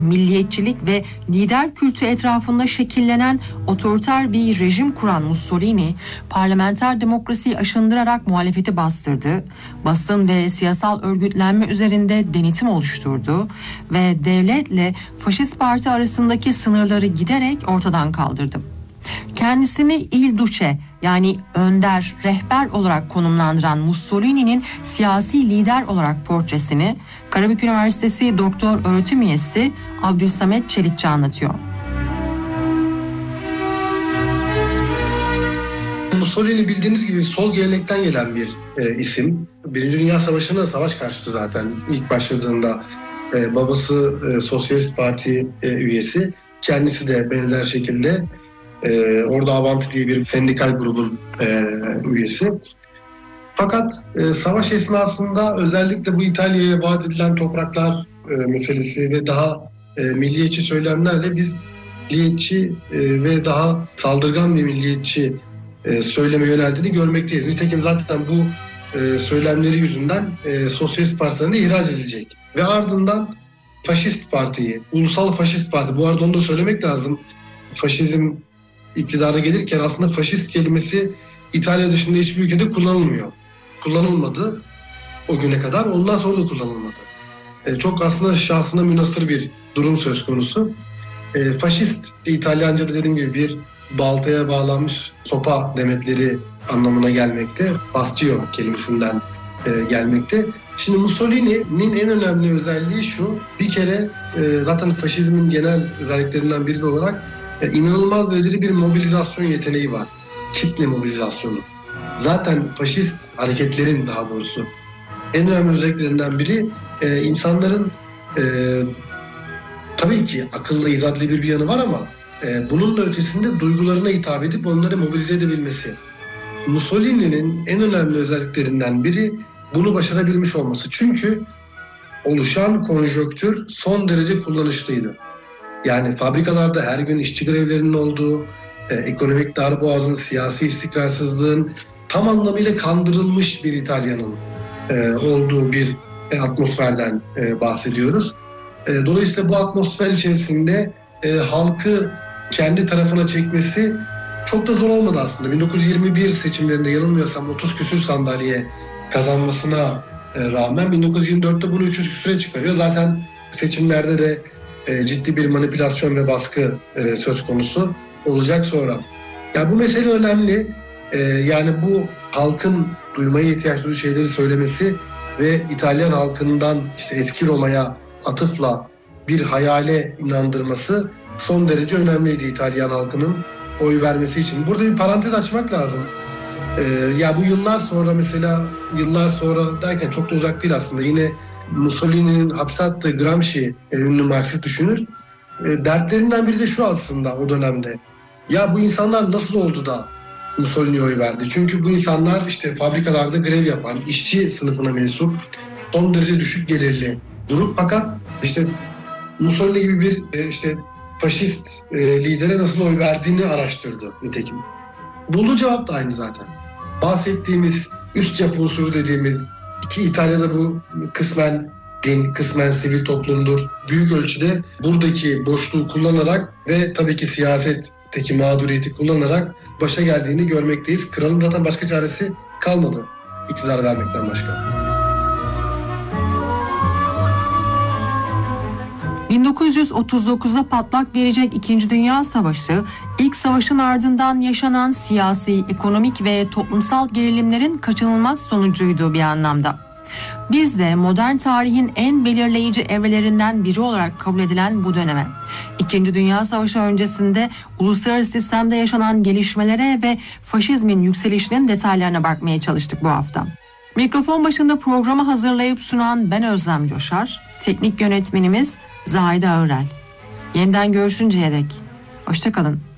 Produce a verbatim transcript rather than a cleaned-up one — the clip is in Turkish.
milliyetçilik ve lider kültü etrafında şekillenen otoriter bir rejim kuran Mussolini, parlamenter demokrasiyi aşındırarak muhalefeti bastırdı, basın ve siyasal örgütlenme üzerinde denetim oluşturdu ve devletle faşist parti arasındaki sınırları giderek ortadan kaldırdı. Kendisini Il Duce yani önder, rehber olarak konumlandıran Mussolini'nin siyasi lider olarak portresini Karabük Üniversitesi Doktor Öğretim Üyesi Abdülsamet Çelikçi anlatıyor. Mussolini bildiğiniz gibi sol gelenekten gelen bir e, isim. Birinci Dünya Savaşı'na savaş karşıtı zaten ilk başladığında. E, babası e, Sosyalist Parti e, üyesi. Kendisi de benzer şekilde e, orada Avanti diye bir sendikal grubun e, üyesi. Fakat e, savaş esnasında özellikle bu İtalya'ya vaat edilen topraklar e, meselesi ve daha e, milliyetçi söylemlerle biz milliyetçi e, ve daha saldırgan bir milliyetçi e, söyleme yöneldiğini görmekteyiz. Nitekim zaten bu e, söylemleri yüzünden e, Sosyalist Parti'den de ihraç edilecek. Ve ardından Faşist Parti'yi, Ulusal Faşist Parti, bu arada onu da söylemek lazım. Faşizm iktidara gelirken aslında faşist kelimesi İtalya dışında hiçbir ülkede kullanılmıyor. Kullanılmadı o güne kadar, ondan sonra da kullanılmadı. E, çok aslında şahsına münhasır bir durum söz konusu. E, faşist, İtalyanca'da dediğim gibi bir baltaya bağlanmış sopa demetleri anlamına gelmekte. Bastio kelimesinden e, gelmekte. Şimdi Mussolini'nin en önemli özelliği şu, bir kere e, zaten faşizmin genel özelliklerinden biri de olarak e, inanılmaz derecede bir mobilizasyon yeteneği var. Kitle mobilizasyonu. Zaten faşist hareketlerin daha doğrusu en önemli özelliklerinden biri e, insanların e, tabii ki akılla izah edilebilir bir yanı var ama e, bunun da ötesinde duygularına hitap edip onları mobilize edebilmesi. Mussolini'nin en önemli özelliklerinden biri bunu başarabilmiş olması. Çünkü oluşan konjonktür son derece kullanışlıydı. Yani fabrikalarda her gün işçi grevlerinin olduğu, e, ekonomik darboğazın, siyasi istikrarsızlığın tam anlamıyla kandırılmış bir İtalya'nın e, olduğu bir e, atmosferden e, bahsediyoruz. E, dolayısıyla bu atmosfer içerisinde e, halkı kendi tarafına çekmesi çok da zor olmadı aslında. bin dokuz yüz yirmi bir seçimlerinde yanılmıyorsam otuz küsür sandalye kazanmasına e, rağmen bin dokuz yüz yirmi dörtte bunu üç yüz küsüre çıkarıyor. Zaten seçimlerde de e, ciddi bir manipülasyon ve baskı e, söz konusu olacak sonra. Ya bu mesele önemli. E, yani bu halkın duymaya ihtiyaç duyduğu şeyleri söylemesi ve İtalyan halkından işte eski Roma'ya atıfla bir hayale inandırması son derece önemliydi İtalyan halkının oy vermesi için. Burada bir parantez açmak lazım. Ee, ya bu yıllar sonra mesela yıllar sonra derken çok da uzak değil aslında. Yine Mussolini'nin hapse attığı Gramsci, e, ünlü Marksist düşünür. E, dertlerinden biri de şu aslında o dönemde. Ya bu insanlar nasıl oldu da Mussolini'ye oy verdi? Çünkü bu insanlar işte fabrikalarda grev yapan, işçi sınıfına mensup, son derece düşük gelirli grup. Fakat işte Mussolini gibi bir e, işte faşist e, lidere nasıl oy verdiğini araştırdı nitekim. Bulduğu cevap da aynı zaten. Bahsettiğimiz üst yapı unsuru dediğimiz ki İtalya'da bu kısmen din, kısmen sivil toplumdur. Büyük ölçüde buradaki boşluğu kullanarak ve tabii ki siyasetteki mağduriyeti kullanarak başa geldiğini görmekteyiz. Kralın zaten başka çaresi kalmadı iktidar vermekten başka. bin dokuz yüz otuz dokuzda patlak verecek İkinci Dünya Savaşı, ilk savaşın ardından yaşanan siyasi, ekonomik ve toplumsal gerilimlerin kaçınılmaz sonucuydu bir anlamda. Biz de modern tarihin en belirleyici evrelerinden biri olarak kabul edilen bu döneme, İkinci Dünya Savaşı öncesinde uluslararası sistemde yaşanan gelişmelere ve faşizmin yükselişinin detaylarına bakmaya çalıştık bu hafta. Mikrofon başında programı hazırlayıp sunan ben Özlem Coşar, teknik yönetmenimiz Zahide Ağırel. Yeniden görüşünceye dek hoşça kalın.